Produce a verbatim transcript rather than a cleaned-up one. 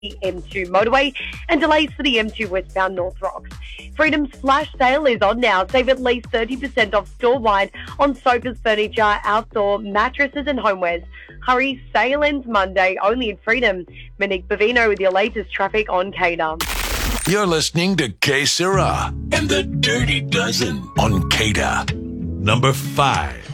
M two motorway and delays for the M two westbound North Rocks. Freedom's flash sale is on now. Save at least thirty percent off store-wide on sofas, furniture, outdoor mattresses and homewares. Hurry, sale ends Monday, only at Freedom. Monique Bavino with your latest traffic on K D A. You're listening to K Sarah and the Dirty Dozen on K D A. Number five.